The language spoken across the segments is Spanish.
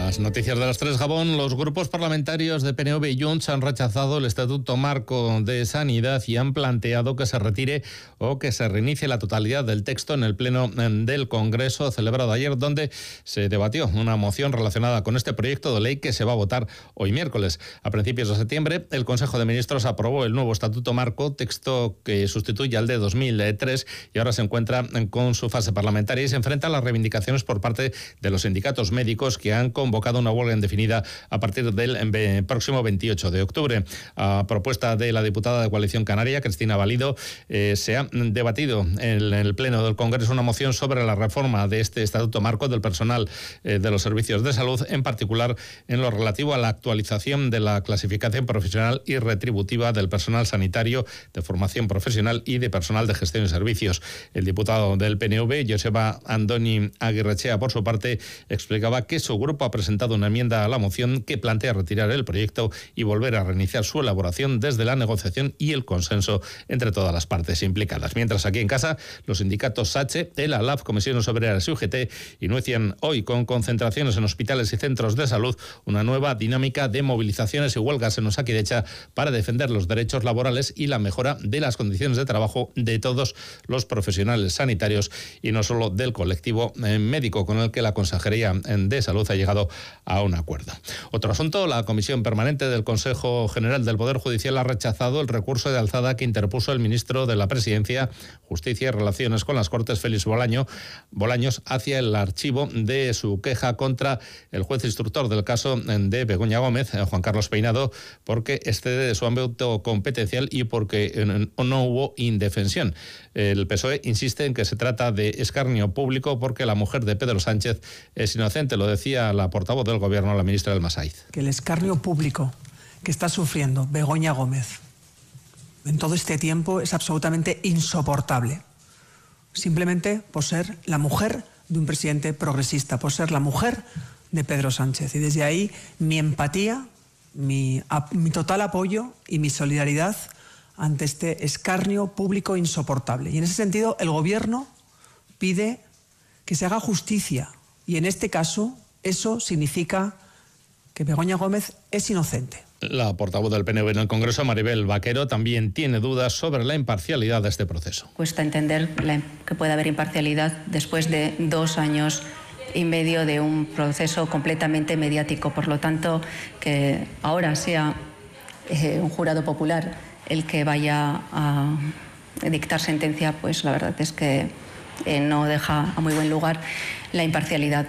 Más noticias de las 3, Gabón. Los grupos parlamentarios de PNV y Junts han rechazado el Estatuto Marco de Sanidad y han planteado que se retire o que se reinicie la totalidad del texto en el Pleno del Congreso celebrado ayer, donde se debatió una moción relacionada con este proyecto de ley que se va a votar hoy miércoles. A principios de septiembre, el Consejo de Ministros aprobó el nuevo Estatuto Marco, texto que sustituye al de 2003 y ahora se encuentra con su fase parlamentaria y se enfrenta a las reivindicaciones por parte de los sindicatos médicos que han convocado una huelga indefinida a partir del próximo 28 de octubre. A propuesta de la diputada de Coalición Canaria, Cristina Valido, se ha debatido en el Pleno del Congreso una moción sobre la reforma de este Estatuto Marco del personal de los servicios de salud, en particular en lo relativo a la actualización de la clasificación profesional y retributiva del personal sanitario, de formación profesional y de personal de gestión de servicios. El diputado del PNV, Joseba Andoni Aguirrechea, por su parte, explicaba que su grupo ha presentado una enmienda a la moción que plantea retirar el proyecto y volver a reiniciar su elaboración desde la negociación y el consenso entre todas las partes implicadas. Mientras, aquí en casa, los sindicatos SACHE, ELA, LAF, Comisiones Obreras y UGT inician hoy con concentraciones en hospitales y centros de salud una nueva dinámica de movilizaciones y huelgas en Osakidecha para defender los derechos laborales y la mejora de las condiciones de trabajo de todos los profesionales sanitarios y no solo del colectivo médico, con el que la Consejería de Salud ha llegado a un acuerdo. Otro asunto, la Comisión Permanente del Consejo General del Poder Judicial ha rechazado el recurso de alzada que interpuso el ministro de la Presidencia, Justicia y Relaciones con las Cortes, Félix Bolaños, hacia el archivo de su queja contra el juez instructor del caso de Begoña Gómez, Juan Carlos Peinado, porque excede de su ámbito competencial y porque no hubo indefensión. El PSOE insiste en que se trata de escarnio público porque la mujer de Pedro Sánchez es inocente, lo decía la portavoz del Gobierno, la ministra del Masaiz. Que el escarnio público que está sufriendo Begoña Gómez en todo este tiempo es absolutamente insoportable, simplemente por ser la mujer de un presidente progresista, por ser la mujer de Pedro Sánchez. Y desde ahí mi empatía, mi total apoyo y mi solidaridad ante este escarnio público insoportable. Y en ese sentido, el Gobierno pide que se haga justicia. Y en este caso, eso significa que Begoña Gómez es inocente. La portavoz del PNV en el Congreso, Maribel Vaquero, también tiene dudas sobre la imparcialidad de este proceso. Cuesta entender que pueda haber imparcialidad después de 2 años y medio de un proceso completamente mediático. Por lo tanto, que ahora sea un jurado popular el que vaya a dictar sentencia, pues la verdad es que no deja a muy buen lugar la imparcialidad.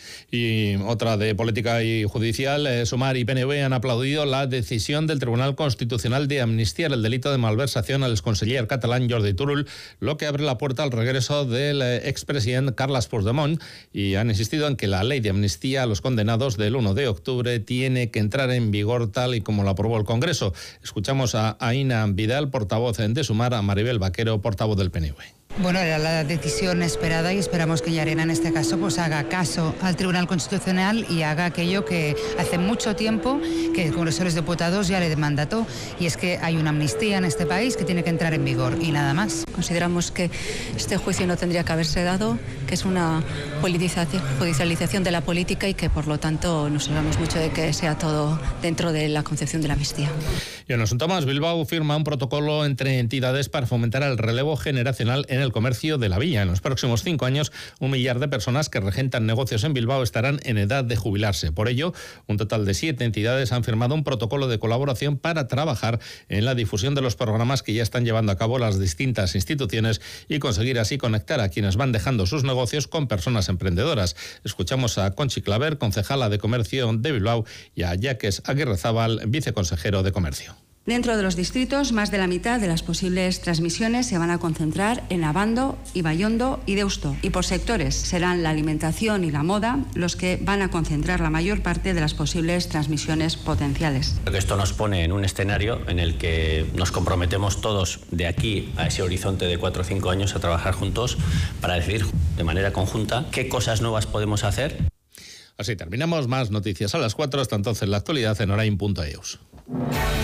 Y otra de política y judicial, Sumar y PNV han aplaudido la decisión del Tribunal Constitucional de amnistiar el delito de malversación al exconseller catalán Jordi Turull, lo que abre la puerta al regreso del expresidente Carles Puigdemont, y han insistido en que la ley de amnistía a los condenados del 1 de octubre tiene que entrar en vigor tal y como lo aprobó el Congreso. Escuchamos a Aina Vidal, portavoz de Sumar, a Maribel Vaquero, portavoz del PNV. Bueno, era la decisión esperada y esperamos que Llarena en este caso pues haga caso al Tribunal Constitucional y haga aquello que hace mucho tiempo que el Congreso de los Diputados ya le mandató, y es que hay una amnistía en este país que tiene que entrar en vigor y nada más. Consideramos que este juicio no tendría que haberse dado, que es una judicialización de la política y que por lo tanto nos alegramos mucho de que sea todo dentro de la concepción de la amnistía. Y en asunto más, Bilbao firma un protocolo entre entidades para fomentar el relevo generacional en el comercio de la villa. En los próximos 5 años, 1 millar de personas que regentan negocios en Bilbao estarán en edad de jubilarse. Por ello, un total de 7 entidades han firmado un protocolo de colaboración para trabajar en la difusión de los programas que ya están llevando a cabo las distintas instituciones y conseguir así conectar a quienes van dejando sus negocios con personas emprendedoras. Escuchamos a Conchi Claver, concejala de Comercio de Bilbao, y a Jacques Aguirrezábal, viceconsejero de Comercio. Dentro de los distritos, más de la mitad de las posibles transmisiones se van a concentrar en Abando, Ibaiondo y Deusto. Y por sectores serán la alimentación y la moda los que van a concentrar la mayor parte de las posibles transmisiones potenciales. Esto nos pone en un escenario en el que nos comprometemos todos de aquí a ese horizonte de 4 o 5 años a trabajar juntos para decidir de manera conjunta qué cosas nuevas podemos hacer. Así terminamos. Más noticias a las 4. Hasta entonces, la actualidad en orain.eus.